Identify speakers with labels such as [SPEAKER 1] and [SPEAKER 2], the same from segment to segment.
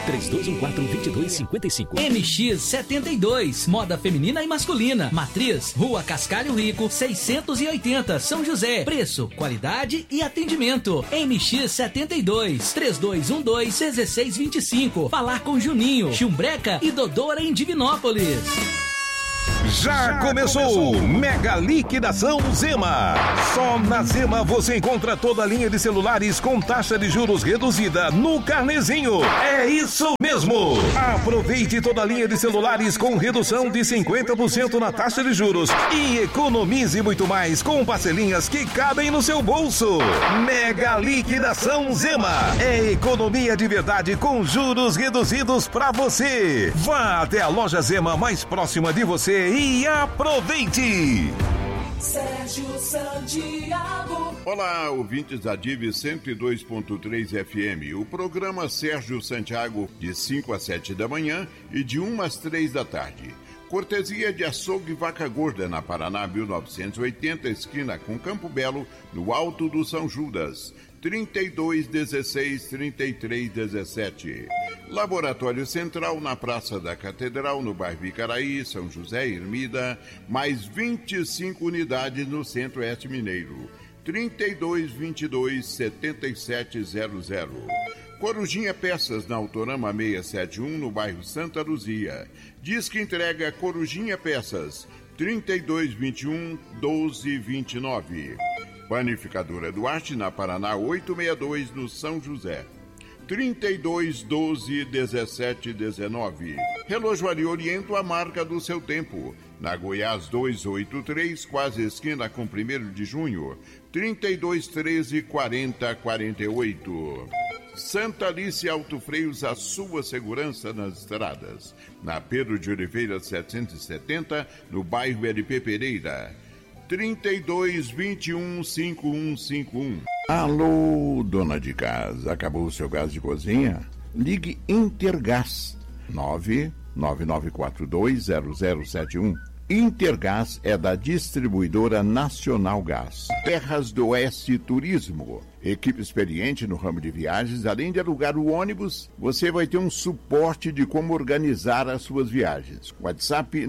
[SPEAKER 1] 3214-2255.
[SPEAKER 2] MX72, moda feminina e masculina. Matriz, Rua Cascalho Rico, 680, São José. Preço, qualidade e atendimento. MX72, 3212-1625. Falar com Juninho, Chumbreca e Dodora em Divinópolis.
[SPEAKER 3] Já começou Mega Liquidação Zema. Só na Zema você encontra toda a linha de celulares com taxa de juros reduzida no carnezinho. É isso mesmo! Aproveite toda a linha de celulares com redução de 50% na taxa de juros e economize muito mais com parcelinhas que cabem no seu bolso. Mega Liquidação Zema. É economia de verdade com juros reduzidos para você. Vá até a loja Zema mais próxima de você e aproveite!
[SPEAKER 4] Sérgio Santiago.
[SPEAKER 5] Olá, ouvintes da DIV 102.3 FM. O programa Sérgio Santiago, de 5 às 7 da manhã e de 1 às 3 da tarde. Cortesia de Açougue Vaca Gorda, na Paraná 1980, esquina com Campo Belo, no Alto do São Judas. 3216-3317. Laboratório Central, na Praça da Catedral, no bairro Icaraí, São José, Ermida, mais 25 unidades no Centro-Oeste Mineiro. 3222-7700. Corujinha Peças, na Autorama 671, no bairro Santa Luzia. Diz que entrega Corujinha Peças, 3221-1229. Panificadora Duarte, na Paraná 862, no São José. 3212-1719. Relojoaria Oriento, a marca do seu tempo. Na Goiás 283, quase esquina com 1º de junho. 3213-4048. Santa Alice Autofreios, a sua segurança nas estradas. Na Pedro de Oliveira 770, no bairro LP Pereira. 3221-5151. Alô, dona de casa, acabou o seu gás de cozinha? Ligue Intergás 999420071. Intergás é da Distribuidora Nacional Gás. Terras do Oeste Turismo. Equipe experiente no ramo de viagens, além de alugar o ônibus, você vai ter um suporte de como organizar as suas viagens. WhatsApp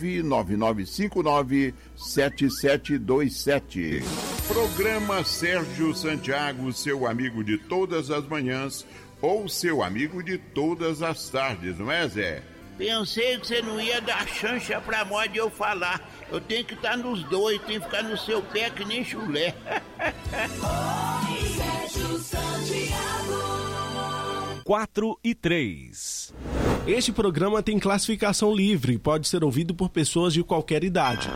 [SPEAKER 5] 999597727. Programa Sérgio Santiago, seu amigo de todas as manhãs ou seu amigo de todas as tardes, não é, Zé?
[SPEAKER 6] Pensei que você não ia dar chancha pra moda de eu falar. Eu tenho que estar nos dois, tenho que ficar no seu pé que nem chulé.
[SPEAKER 4] Sérgio Santiago.
[SPEAKER 7] 4:03. Este programa tem classificação livre e pode ser ouvido por pessoas de qualquer idade.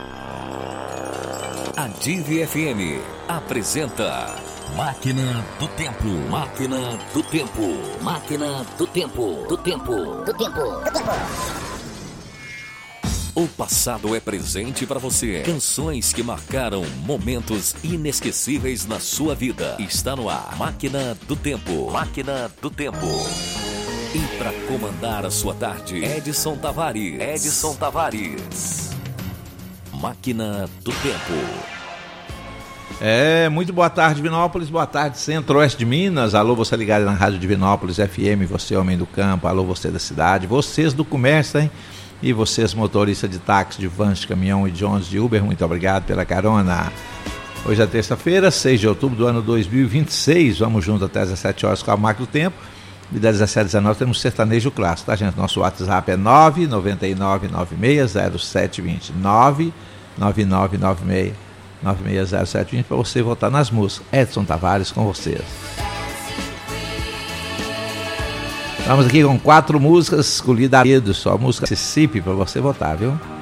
[SPEAKER 1] A DIV FM apresenta Máquina do Tempo. Máquina do Tempo. Máquina do Tempo. Do Tempo. Do Tempo. Do Tempo. O passado é presente para você. Canções que marcaram momentos inesquecíveis na sua vida. Está no ar. Máquina do Tempo. Máquina do Tempo. E para comandar a sua tarde, Edson Tavares. Edson Tavares. Máquina do Tempo.
[SPEAKER 8] Muito boa tarde, Divinópolis, boa tarde, Centro-Oeste de Minas. Alô, você ligado na Rádio Divinópolis FM, você homem do campo, alô, você da cidade, vocês do comércio, hein? E vocês motoristas de táxi, de vans, de caminhão e de ônibus de Uber, muito obrigado pela carona. Hoje é terça-feira, 6 de outubro do ano 2026, vamos juntos até às 17 horas com a Máquina do Tempo. E das 17 às 19 temos sertanejo clássico, tá, gente? Nosso WhatsApp é 999960720, 999960720 para você votar nas músicas. Edson Tavares com vocês. Vamos aqui com 4 músicas escolhidas a dedo, só música Mississippi para você votar, viu?